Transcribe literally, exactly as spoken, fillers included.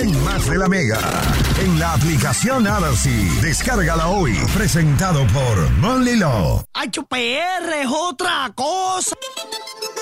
en Más de la Mega. En la aplicación Odyssey. Descárgala hoy. Presentado por Monly Law. H P R es otra cosa.